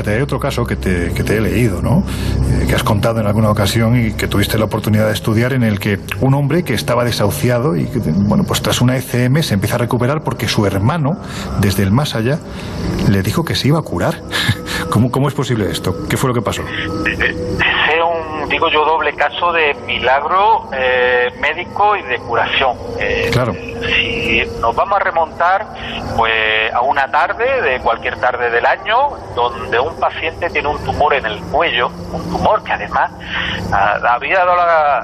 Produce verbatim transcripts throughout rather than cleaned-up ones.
fíjate, hay otro caso que te, que te he leído, ¿no? Eh, que has contado en alguna ocasión y que tuviste la oportunidad de estudiar, en el que un hombre que estaba desahuciado y que, bueno, pues tras una E C M se empieza a recuperar porque su hermano, desde el más allá, le dijo que se iba a curar. ¿Cómo, cómo es posible esto? ¿Qué fue lo que pasó? Es un, digo yo, doble caso de milagro eh, médico y de curación. Eh, claro. Si nos vamos a remontar pues a una tarde, de cualquier tarde del año, donde un paciente tiene un tumor en el cuello, un tumor que además ah, había dado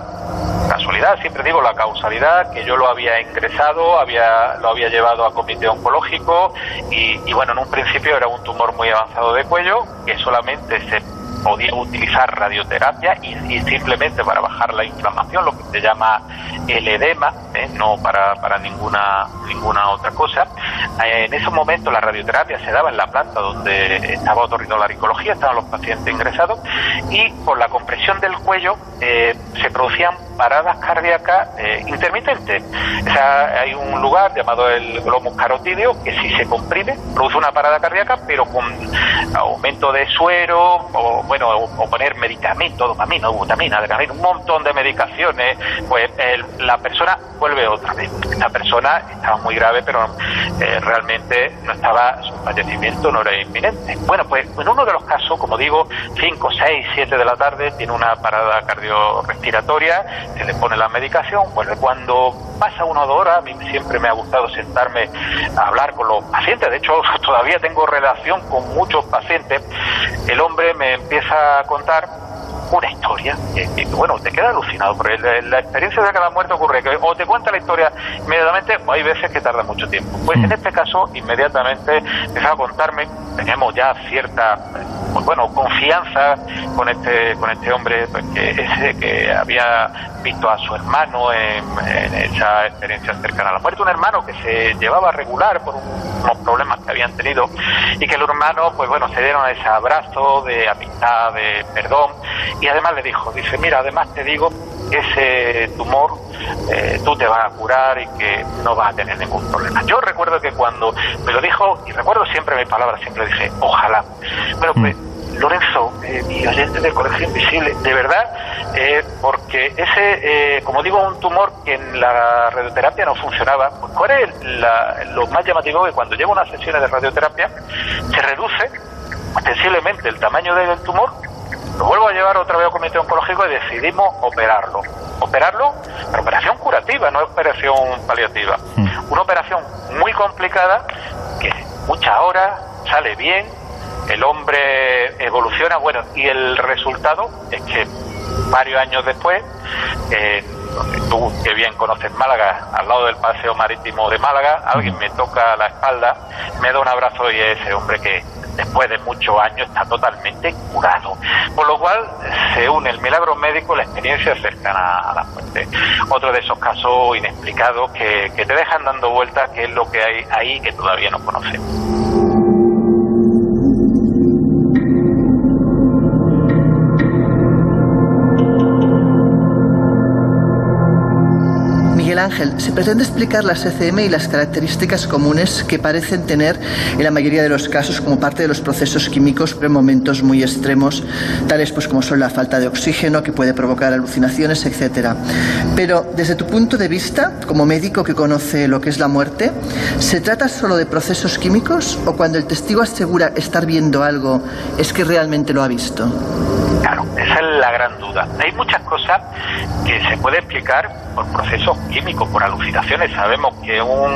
la casualidad, siempre digo la causalidad, que yo lo había ingresado, había lo había llevado a comité oncológico y, y bueno, en un principio era un tumor muy avanzado de cuello que solamente se podía utilizar radioterapia y, y simplemente para bajar la inflamación, lo que se llama el edema, ¿eh? no para, para ninguna ninguna otra cosa. Eh, en ese momento la radioterapia se daba en la planta donde estaba otorrinolaringología, estaban los pacientes ingresados, y por la compresión del cuello eh, se producían paradas cardíacas eh, intermitentes. O sea, hay un lugar llamado el glomus carotídeo que si se comprime produce una parada cardíaca, pero con aumento de suero o bueno o, o poner medicamentos, dopamina, butamina, adrenalina, un montón de medicaciones, pues el, la persona vuelve otra vez. Esta persona estaba muy grave, pero eh, realmente no estaba, su fallecimiento no era inminente. Bueno, pues en uno de los casos, como digo, cinco, seis, siete de la tarde, tiene una parada cardiorrespiratoria, se le pone la medicación, pues cuando pasa una o dos horas, a mí siempre me ha gustado sentarme a hablar con los pacientes, de hecho todavía tengo relación con muchos pacientes, el hombre me empieza a contar una historia que, que bueno, te queda alucinado, porque la, la experiencia de cada muerte ocurre que o te cuenta la historia inmediatamente o hay veces que tarda mucho tiempo. Pues en este caso inmediatamente empezaba a contarme, tenemos ya cierta pues bueno, confianza con este con este hombre, pues que ese que había visto a su hermano en, en esa experiencia cercana a la muerte, un hermano que se llevaba regular por un, unos problemas que habían tenido y que el hermano, pues bueno, se dieron ese abrazo de amistad, de perdón. Y además le dijo, dice, mira, además te digo que ese tumor eh, tú te vas a curar y que no vas a tener ningún problema. Yo recuerdo que cuando me lo dijo, y recuerdo siempre mis palabras, siempre dije, ojalá. Bueno, pues Lorenzo, eh, mi oyente del Colegio Invisible, de verdad, eh, porque ese, eh, como digo, un tumor que en la radioterapia no funcionaba, pues ¿cuál es la, lo más llamativo? Que cuando llevo unas sesiones de radioterapia se reduce ostensiblemente el tamaño del tumor. Lo vuelvo a llevar otra vez al comité oncológico y decidimos operarlo. Operarlo, pero operación curativa, no operación paliativa. Mm. Una operación muy complicada, que muchas horas, sale bien, el hombre evoluciona, bueno, y el resultado es que varios años después, eh, tú que bien conoces Málaga, al lado del Paseo Marítimo de Málaga, alguien me toca la espalda, me da un abrazo y es ese hombre que después de muchos años está totalmente curado. Por lo cual se une el milagro médico y la experiencia cercana a la muerte. Otro de esos casos inexplicados que, que te dejan dando vueltas, que es lo que hay ahí que todavía no conocemos. Miguel Ángel, se pretende explicar las E C M y las características comunes que parecen tener en la mayoría de los casos como parte de los procesos químicos pero en momentos muy extremos, tales pues como son la falta de oxígeno que puede provocar alucinaciones, etcétera. Pero desde tu punto de vista, como médico que conoce lo que es la muerte, ¿se trata solo de procesos químicos o cuando el testigo asegura estar viendo algo es que realmente lo ha visto? Claro, esa es la gran duda. Hay muchas cosas que se puede explicar por procesos químicos, por alucinaciones. Sabemos que un